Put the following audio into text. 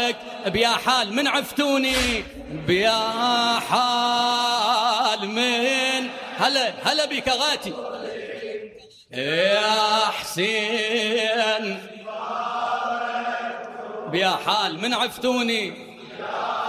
لك بيا حال من عفتوني، بيا حال من هلا بك غاتي يا حسين، بيا حال من عفتوني